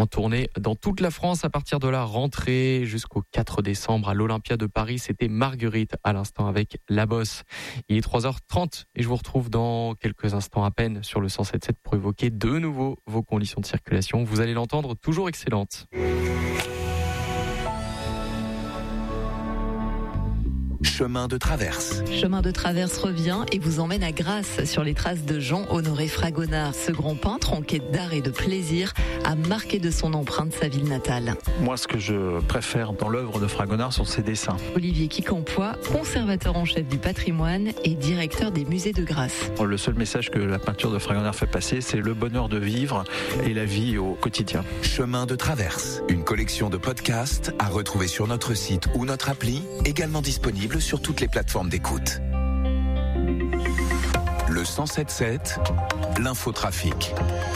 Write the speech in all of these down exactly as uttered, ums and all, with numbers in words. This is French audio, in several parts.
en tournée dans toute la France à partir de la rentrée jusqu'au quatre décembre à l'Olympia de Paris. C'était Marguerite à l'instant avec La Bosse. Il est trois heures trente et je vous retrouve dans quelques instants à peine sur le cent sept sept pour évoquer de nouveau vos conditions de circulation. Vous allez l'entendre, toujours excellentes. Chemin de traverse. Chemin de traverse revient et vous emmène à Grasse sur les traces de Jean-Honoré Fragonard. Ce grand peintre en quête d'art et de plaisir a marqué de son empreinte sa ville natale. Moi, ce que je préfère dans l'œuvre de Fragonard sont ses dessins. Olivier Quincampoix, conservateur en chef du patrimoine et directeur des musées de Grasse. Le seul message que la peinture de Fragonard fait passer, c'est le bonheur de vivre et la vie au quotidien. Chemin de traverse, une collection de podcasts à retrouver sur notre site ou notre appli, également disponible sur toutes les plateformes d'écoute. Le cent sept sept, l'infotrafic.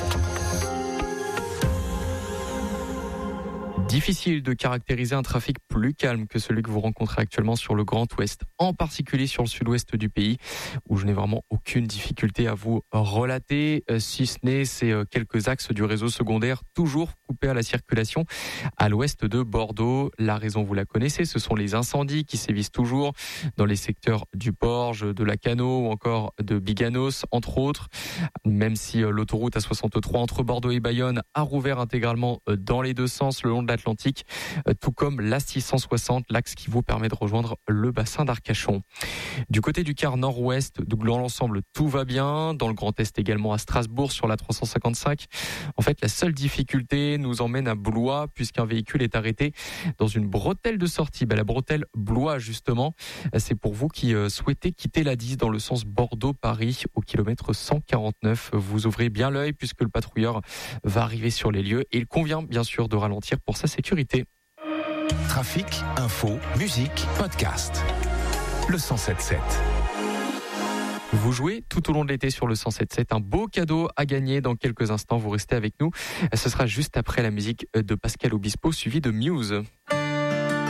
Difficile de caractériser un trafic plus calme que celui que vous rencontrez actuellement sur le Grand Ouest, en particulier sur le sud-ouest du pays, où je n'ai vraiment aucune difficulté à vous relater, si ce n'est ces quelques axes du réseau secondaire toujours coupés à la circulation à l'ouest de Bordeaux. La raison, vous la connaissez, ce sont les incendies qui sévissent toujours dans les secteurs du Porge, de la Cano ou encore de Biganos, entre autres. Même si l'autoroute A soixante-trois entre Bordeaux et Bayonne a rouvert intégralement dans les deux sens le long de l'Atlantique, tout comme l'A six cent soixante, l'axe qui vous permet de rejoindre le bassin d'Arcachon. Du côté du quart nord-ouest, dans l'ensemble, tout va bien. Dans le Grand Est également à Strasbourg sur la trois cent cinquante-cinq. En fait, la seule difficulté nous emmène à Blois puisqu'un véhicule est arrêté dans une bretelle de sortie. Ben, la bretelle Blois, justement, c'est pour vous qui souhaitez quitter l'A dix dans le sens Bordeaux-Paris au kilomètre cent quarante-neuf. Vous ouvrez bien l'œil puisque le patrouilleur va arriver sur les lieux et il convient bien sûr de ralentir pour sa sécurité. Trafic, info, musique, podcast. Le cent sept sept. Vous jouez tout au long de l'été sur le cent sept sept. Un beau cadeau à gagner dans quelques instants. Vous restez avec nous. Ce sera juste après la musique de Pascal Obispo suivi de Muse.